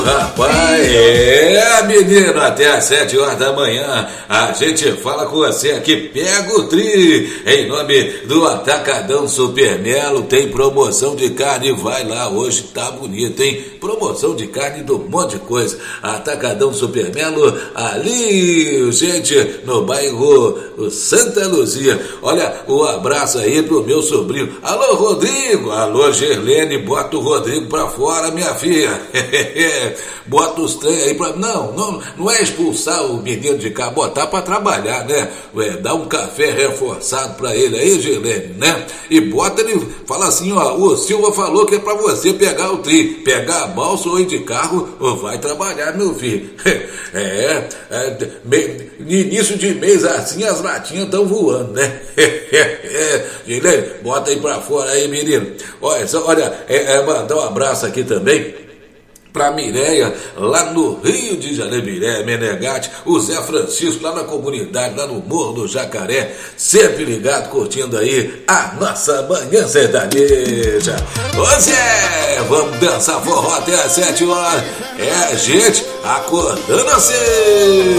Rapaz, menino, até às 7 horas da manhã a gente fala com você aqui, pega o tri, em nome do Atacadão Supermelo, tem promoção de carne, vai lá, hoje tá bonito, hein? Promoção de carne do monte de coisa, Atacadão Supermelo, ali, gente, no bairro Santa Luzia. Olha, um abraço aí pro meu sobrinho, alô Rodrigo, alô Gerlene, bota o Rodrigo pra fora, minha filha. Bota os trem aí pra... Não é expulsar o menino de cá, botar pra trabalhar, né? Dá um café reforçado pra ele aí, Gilene, né? E bota ele, fala assim, ó, o Silva falou que é pra você pegar o tri, pegar a balsa ou ir de carro, ou vai trabalhar, meu filho. Início de mês assim, as latinhas estão voando, né? Gilene, bota aí pra fora aí, menino. Olha, mandar um abraço aqui também pra Mireia, lá no Rio de Janeiro, Mireia Menegatti, o Zé Francisco, lá na comunidade, lá no Morro do Jacaré, sempre ligado, curtindo aí a nossa manhã sertaneja. Ô Zé, vamos dançar forró até às 7 horas. É a gente acordando assim.